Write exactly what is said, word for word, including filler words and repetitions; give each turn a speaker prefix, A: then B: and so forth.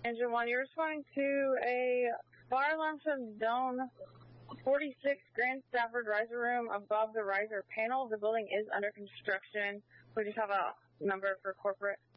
A: Engine one, you're responding to a fire alarm from Zone forty-six Grand Stafford Riser Room above the riser panel. The building is under construction. We just have a number for corporate.